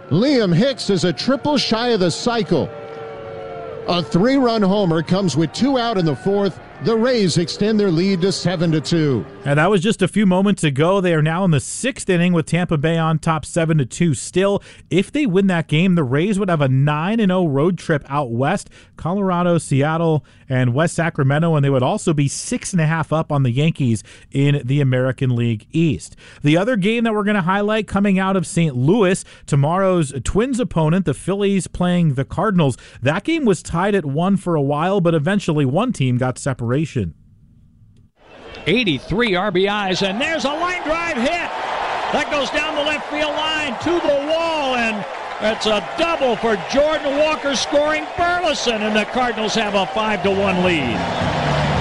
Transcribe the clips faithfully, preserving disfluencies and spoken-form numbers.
Liam Hicks is a triple shy of the cycle. A three-run homer comes with two out in the fourth. The Rays extend their lead to seven to two. And that was just a few moments ago. They are now in the sixth inning with Tampa Bay on top seven to two still. If they win that game, the Rays would have a nine and oh road trip out west, Colorado, Seattle, and West Sacramento, and they would also be six and a half up on the Yankees in the American League East. The other game that we're going to highlight coming out of Saint Louis, tomorrow's Twins opponent, the Phillies playing the Cardinals. That game was tied at one for a while, but eventually one team got separated. eighty-three R B Is, and there's a line drive hit. That goes down the left field line to the wall, and it's a double for Jordan Walker scoring Burleson, and the Cardinals have a five to one lead.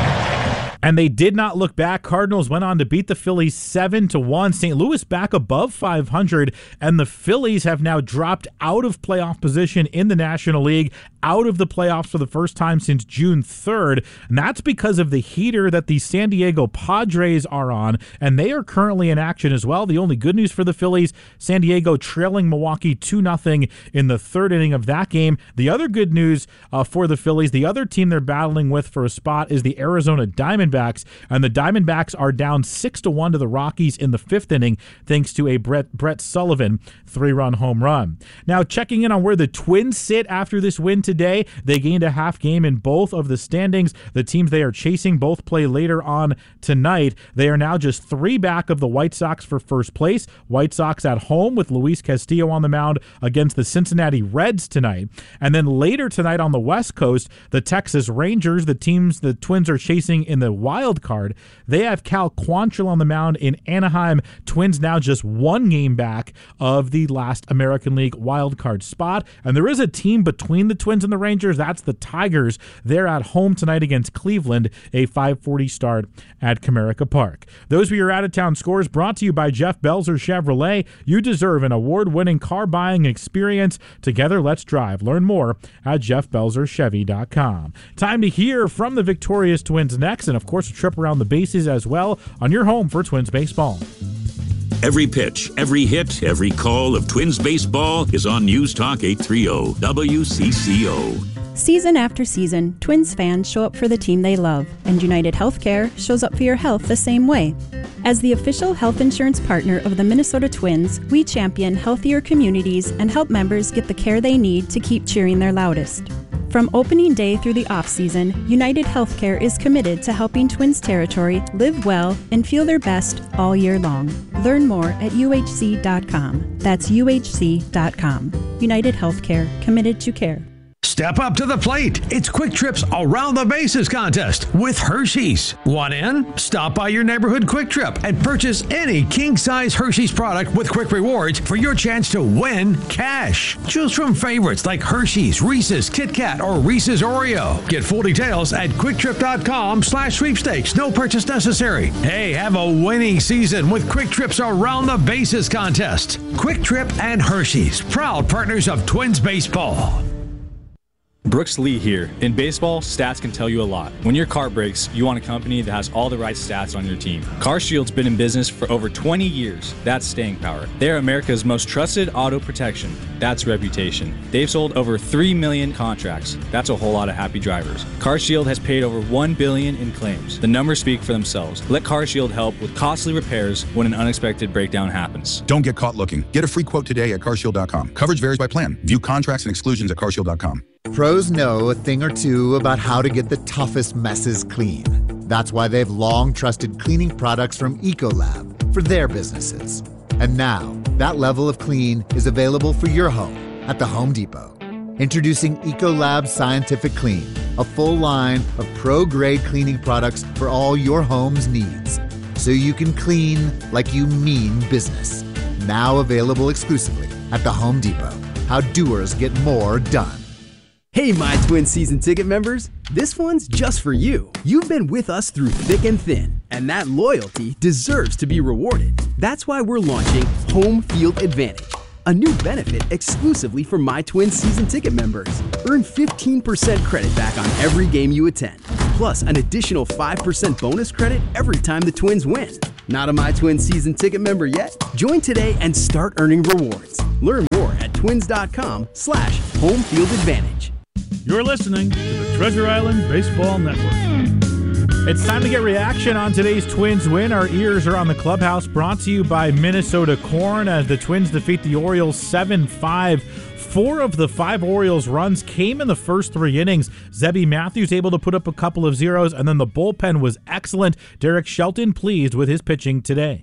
And they did not look back. Cardinals went on to beat the Phillies seven to one. Saint Louis back above five hundred, and the Phillies have now dropped out of playoff position in the National League, out of the playoffs for the first time since June third. And that's because of the heater that the San Diego Padres are on, and they are currently in action as well. The only good news for the Phillies, San Diego trailing Milwaukee two nothing in the third inning of that game. The other good news uh, for the Phillies, the other team they're battling with for a spot is the Arizona Diamondbacks. And the Diamondbacks are down six to one to the Rockies in the fifth inning thanks to a Brett Brett Sullivan three-run home run. Now, checking in on where the Twins sit after this win today, they gained a half game in both of the standings. The teams they are chasing both play later on tonight. They are now just three back of the White Sox for first place. White Sox at home with Luis Castillo on the mound against the Cincinnati Reds tonight. And then later tonight on the West Coast, the Texas Rangers, the teams the Twins are chasing in the wild card, they have Cal Quantrill on the mound in Anaheim. Twins now just one game back of the last American League wild card spot. And there is a team between the Twins and the Rangers. That's the Tigers. They're at home tonight against Cleveland, a five forty start at Comerica Park. Those were your out-of-town scores brought to you by Jeff Belzer Chevrolet. You deserve an award-winning car buying experience. Together, let's drive. Learn more at jeff belzer chevy dot com. Time to hear from the victorious Twins next, and of course a trip around the bases as well on your home for Twins baseball. Every pitch, every hit, every call of Twins baseball is on News Talk eight thirty W C C O. Season after season, Twins fans show up for the team they love, and United Healthcare shows up for your health the same way. As the official health insurance partner of the Minnesota Twins, we champion healthier communities and help members get the care they need to keep cheering their loudest. From opening day through the off-season, United Healthcare is committed to helping Twins territory live well and feel their best all year long. Learn more at U H C dot com. That's U H C dot com. United Healthcare, committed to care. Step up to the plate. It's Quick Trip's Around the Bases contest with Hershey's. Want in? Stop by your neighborhood Quick Trip and purchase any king-size Hershey's product with Quick Rewards for your chance to win cash. Choose from favorites like Hershey's, Reese's, Kit Kat, or Reese's Oreo. Get full details at quick trip dot com slash sweepstakes. No purchase necessary. Hey, have a winning season with Quick Trip's Around the Bases contest. Quick Trip and Hershey's, proud partners of Twins baseball. Brooks Lee here. In baseball, stats can tell you a lot. When your car breaks, you want a company that has all the right stats on your team. CarShield's been in business for over twenty years. That's staying power. They're America's most trusted auto protection. That's reputation. They've sold over three million contracts. That's a whole lot of happy drivers. CarShield has paid over one billion dollars in claims. The numbers speak for themselves. Let CarShield help with costly repairs when an unexpected breakdown happens. Don't get caught looking. Get a free quote today at car shield dot com. Coverage varies by plan. View contracts and exclusions at car shield dot com. Pros know a thing or two about how to get the toughest messes clean. That's why they've long trusted cleaning products from Ecolab for their businesses. And now, that level of clean is available for your home at the Home Depot. Introducing Ecolab Scientific Clean, a full line of pro-grade cleaning products for all your home's needs. So you can clean like you mean business. Now available exclusively at the Home Depot. How doers get more done. Hey, My Twin season ticket members, this one's just for you. You've been with us through thick and thin, and that loyalty deserves to be rewarded. That's why we're launching Home Field Advantage, a new benefit exclusively for My Twin season ticket members. Earn fifteen percent credit back on every game you attend, plus an additional five percent bonus credit every time the Twins win. Not a My Twin season ticket member yet? Join today and start earning rewards. Learn more at twins.com slash home field advantage. You're listening to the Treasure Island Baseball Network. It's time to get reaction on today's Twins win. Our ears are on the clubhouse, brought to you by Minnesota Corn as the Twins defeat the Orioles seven five. Four of the five Orioles runs came in the first three innings. Zebby Matthews able to put up a couple of zeros, and then the bullpen was excellent. Derek Shelton pleased with his pitching today.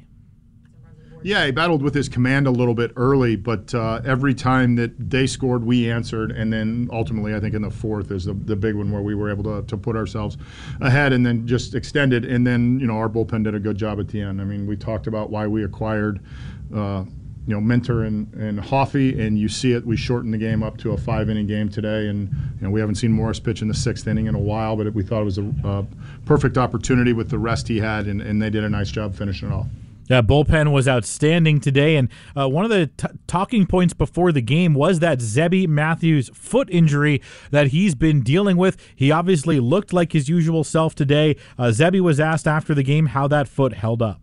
Yeah, he battled with his command a little bit early, but uh, every time that they scored, we answered. And then ultimately, I think in the fourth is the, the big one where we were able to, to put ourselves ahead and then just extended. And then, you know, our bullpen did a good job at the end. I mean, we talked about why we acquired, uh, you know, Minter and, and Hoffey, and you see it. We shortened the game up to a five-inning game today. And, you know, we haven't seen Morris pitch in the sixth inning in a while, but we thought it was a, a perfect opportunity with the rest he had, and, and they did a nice job finishing it off. Yeah, bullpen was outstanding today, and uh, one of the t- talking points before the game was that Zebby Matthews foot injury that he's been dealing with. He obviously looked like his usual self today. Uh, Zebby was asked after the game how that foot held up.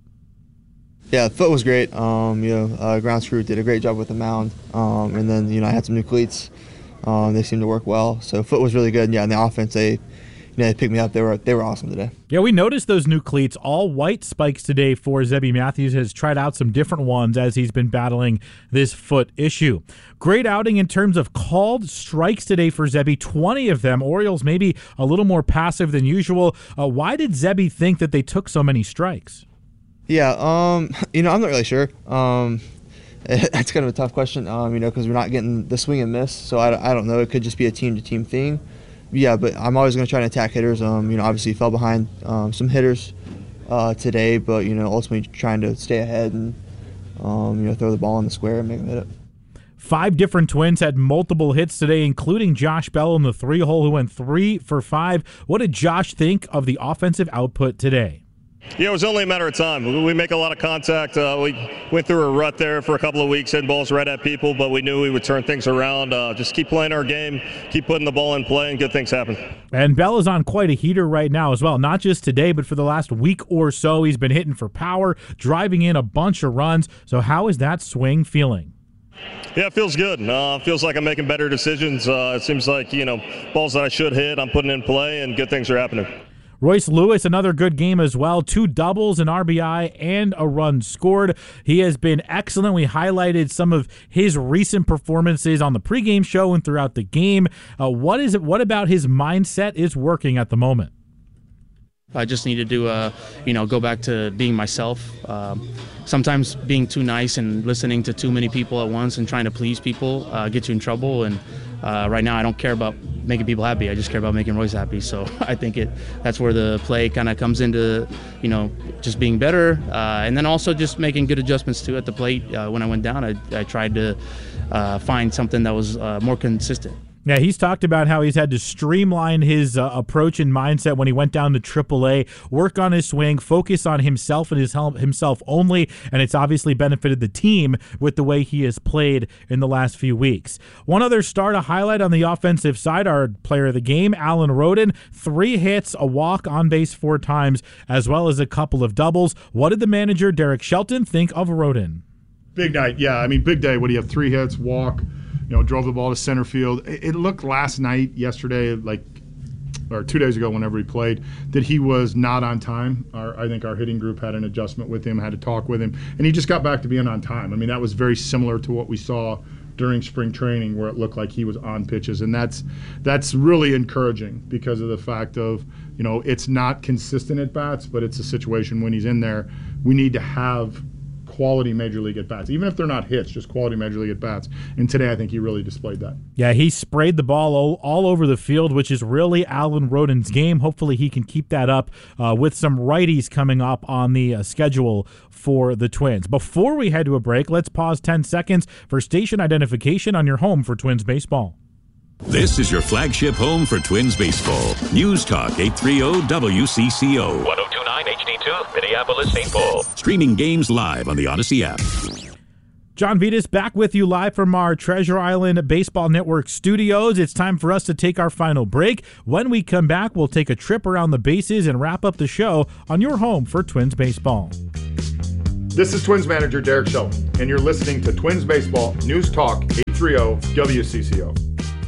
Yeah, the foot was great. Um, you know, uh, ground crew did a great job with the mound, um, and then you know I had some new cleats. Um, they seemed to work well, so foot was really good. And, yeah, in the offense they. You know, they picked me up. They were they were awesome today. Yeah, we noticed those new cleats, all white spikes today for Zebby Matthews. Has tried out some different ones as he's been battling this foot issue. Great outing in terms of called strikes today for Zebby, twenty of them. Orioles maybe a little more passive than usual. Uh, why did Zebby think that they took so many strikes? Yeah, um, you know, I'm not really sure. Um, that's kind of a tough question, um, you know, because we're not getting the swing and miss. So I, I don't know. It could just be a team-to-team thing. Yeah, but I'm always going to try to attack hitters. Um, you know, obviously fell behind um, some hitters uh, today, but you know, ultimately trying to stay ahead and um, you know throw the ball in the square and make them hit it. Five different Twins had multiple hits today, including Josh Bell in the three-hole, who went three for five. What did Josh think of the offensive output today? Yeah, it was only a matter of time. We make a lot of contact. Uh, we went through a rut there for a couple of weeks, hitting balls right at people, but we knew we would turn things around. Uh, just keep playing our game, keep putting the ball in play, and good things happen. And Bell is on quite a heater right now as well. Not just today, but for the last week or so, he's been hitting for power, driving in a bunch of runs. So how is that swing feeling? Yeah, it feels good. Uh, feels like I'm making better decisions. Uh, it seems like, you know, balls that I should hit, I'm putting in play, and good things are happening. Royce Lewis, another good game as well. Two doubles, an R B I, and a run scored. He has been excellent. We highlighted some of his recent performances on the pregame show and throughout the game. Uh, what is it? What about his mindset is working at the moment? I just need to do a, you know, go back to being myself. Um, sometimes being too nice and listening to too many people at once and trying to please people uh, get you in trouble. And uh, right now, I don't care about making people happy. I just care about making Royce happy. So I think it that's where the play kind of comes into, you know, just being better, uh, and then also just making good adjustments too at the plate. Uh, when I went down, I, I tried to uh, find something that was uh, more consistent. Yeah, he's talked about how he's had to streamline his uh, approach and mindset when he went down to triple A, work on his swing, focus on himself and his himself only, and it's obviously benefited the team with the way he has played in the last few weeks. One other star to highlight on the offensive side, our player of the game, Alan Roden, three hits, a walk, on base four times, as well as a couple of doubles. What did the manager, Derek Shelton, think of Roden? Big night, yeah. I mean, big day. What do you have? Three hits, walk. You know, drove the ball to center field. It looked last night, yesterday, like, or two days ago, whenever he played, that he was not on time. Our, I think our hitting group had an adjustment with him, had to talk with him, and he just got back to being on time. I mean, that was very similar to what we saw during spring training, where it looked like he was on pitches, and that's that's really encouraging because of the fact of, you know, it's not consistent at bats, but it's a situation when he's in there, we need to have quality Major League at-bats, even if they're not hits, just quality Major League at-bats. And today I think he really displayed that. Yeah, he sprayed the ball all, all over the field, which is really Alan Roden's game. Hopefully he can keep that up uh, with some righties coming up on the uh, schedule for the Twins. Before we head to a break, let's pause ten seconds for station identification on your home for Twins baseball. This is your flagship home for Twins baseball. News Talk eight thirty W C C O. one oh two point nine H D two, Minneapolis, Saint Paul. Streaming games live on the Odyssey app. John Vitas back with you live from our Treasure Island Baseball Network studios. It's time for us to take our final break. When we come back, we'll take a trip around the bases and wrap up the show on your home for Twins baseball. This is Twins manager Derek Shelton, and you're listening to Twins Baseball News Talk eight thirty W C C O.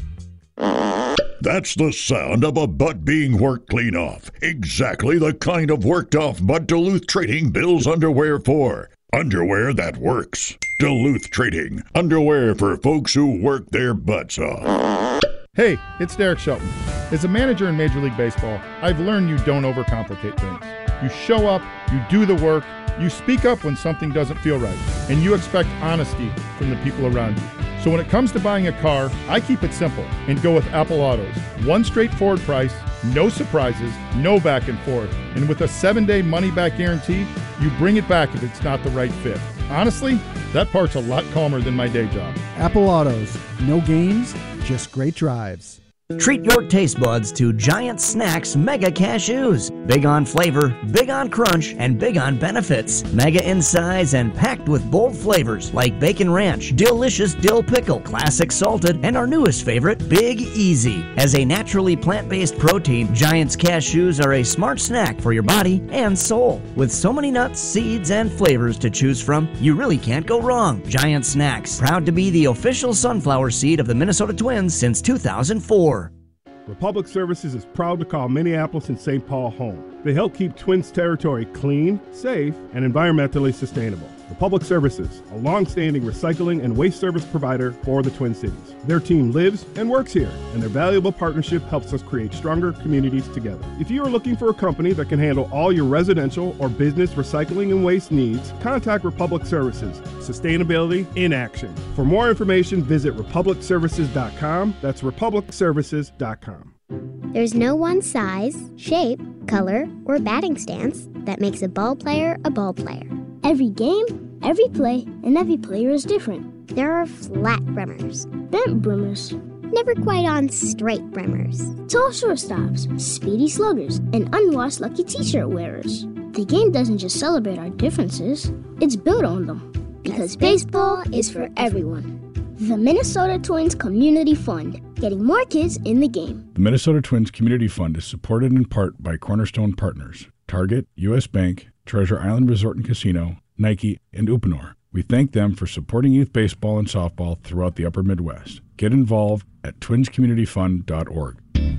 That's the sound of a butt being worked clean off. Exactly the kind of worked off butt Duluth Trading builds underwear for. Underwear that works. Duluth Trading. Underwear for folks who work their butts off. Hey, it's Derek Shelton. As a manager in Major League Baseball, I've learned you don't overcomplicate things. You show up, you do the work, you speak up when something doesn't feel right, and you expect honesty from the people around you. So when it comes to buying a car, I keep it simple and go with Apple Autos. One straightforward price, no surprises, no back and forth. And with a seven-day money-back guarantee, you bring it back if it's not the right fit. Honestly, that part's a lot calmer than my day job. Apple Autos. No games, just great drives. Treat your taste buds to Giant Snacks Mega Cashews. Big on flavor, big on crunch, and big on benefits. Mega in size and packed with bold flavors like Bacon Ranch, Delicious Dill Pickle, Classic Salted, and our newest favorite, Big Easy. As a naturally plant-based protein, Giant's Cashews are a smart snack for your body and soul. With so many nuts, seeds, and flavors to choose from, you really can't go wrong. Giant Snacks, proud to be the official sunflower seed of the Minnesota Twins since two thousand four. Republic Services is proud to call Minneapolis and Saint Paul home. They help keep Twins territory clean, safe, and environmentally sustainable. Republic Services, a long-standing recycling and waste service provider for the Twin Cities. Their team lives and works here, and their valuable partnership helps us create stronger communities together. If you are looking for a company that can handle all your residential or business recycling and waste needs, contact Republic Services. Sustainability in action. For more information, visit republic services dot com. That's republic services dot com. There's no one size, shape, color, or batting stance that makes a ball player a ball player. Every game, every play, and every player is different. There are flat brimmers, bent brimmers, never quite on straight brimmers, tall shortstops, speedy sluggers, and unwashed lucky t-shirt wearers. The game doesn't just celebrate our differences, it's built on them. Because baseball is for everyone. The Minnesota Twins Community Fund, getting more kids in the game. The Minnesota Twins Community Fund is supported in part by Cornerstone Partners, Target, U S Bank, Treasure Island Resort and Casino, Nike, and Uponor. We thank them for supporting youth baseball and softball throughout the upper Midwest. Get involved at twins community fund dot org.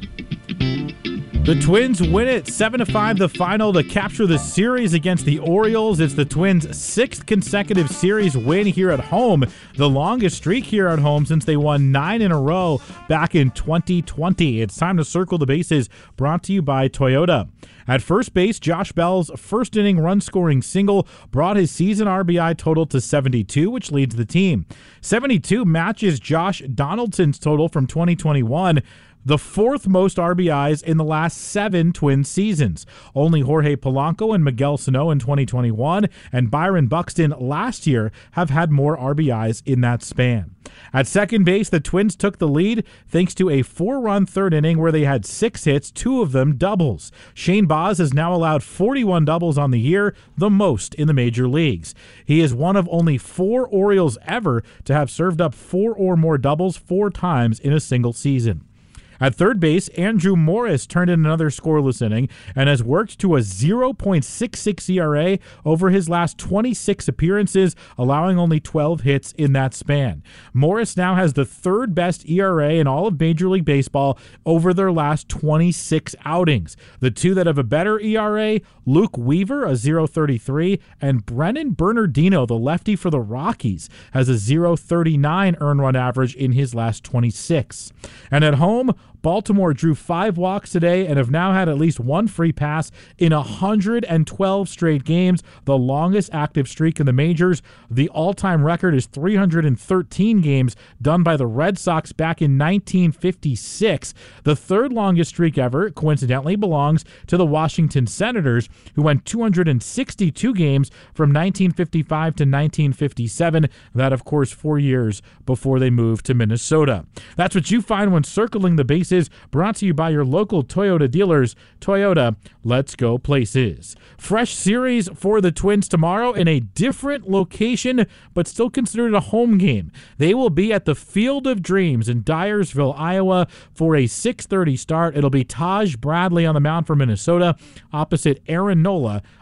The Twins win it seven to five, the final to capture the series against the Orioles. It's the Twins' sixth consecutive series win here at home, the longest streak here at home since they won nine in a row back in twenty twenty. It's time to circle the bases, brought to you by Toyota. At first base, Josh Bell's first inning run-scoring single brought his season R B I total to seventy-two, which leads the team. seventy-two matches Josh Donaldson's total from twenty twenty-one, the fourth most R B Is in the last seven Twins seasons. Only Jorge Polanco and Miguel Sano in twenty twenty-one and Byron Buxton last year have had more R B Is in that span. At second base, the Twins took the lead thanks to a four-run third inning where they had six hits, two of them doubles. Shane Baz has now allowed forty-one doubles on the year, the most in the major leagues. He is one of only four Orioles ever to have served up four or more doubles four times in a single season. At third base, Andrew Morris turned in another scoreless inning and has worked to a zero point six six E R A over his last twenty-six appearances, allowing only twelve hits in that span. Morris now has the third best E R A in all of Major League Baseball over their last twenty-six outings. The two that have a better E R A, Luke Weaver, a zero point three three, and Brennan Bernardino, the lefty for the Rockies, has a zero point three nine earned run average in his last twenty-six. And at home, Baltimore drew five walks today and have now had at least one free pass in one hundred twelve straight games, the longest active streak in the majors. The all-time record is three hundred thirteen games done by the Red Sox back in nineteen fifty-six. The third longest streak ever, coincidentally, belongs to the Washington Senators, who went two hundred sixty-two games from nineteen fifty-five to nineteen fifty-seven. That, of course, four years before they moved to Minnesota. That's what you find when circling the bases, brought to you by your local Toyota dealers. Toyota, let's go places. Fresh series for the Twins tomorrow in a different location, but still considered a home game. They will be at the Field of Dreams in Dyersville, Iowa for a six thirty start. It'll be Taj Bradley on the mound for Minnesota opposite Aaron Nola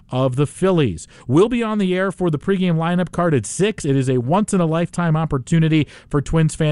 of the Phillies. We'll be on the air for the pregame lineup card at six. It is a once-in-a-lifetime opportunity for Twins fans